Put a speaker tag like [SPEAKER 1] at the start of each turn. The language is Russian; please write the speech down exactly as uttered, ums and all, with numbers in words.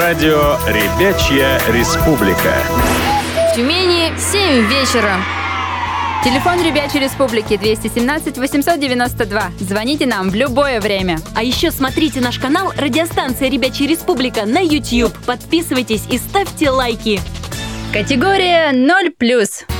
[SPEAKER 1] Радио «Ребячья республика».
[SPEAKER 2] В Тюмени семь вечера.
[SPEAKER 3] Телефон Ребячей Республики двести семнадцать восемьсот девяносто два. Звоните нам в любое время.
[SPEAKER 4] А еще смотрите наш канал «Радиостанция Ребячья Республика» на YouTube. Подписывайтесь и ставьте лайки.
[SPEAKER 3] Категория ноль плюс.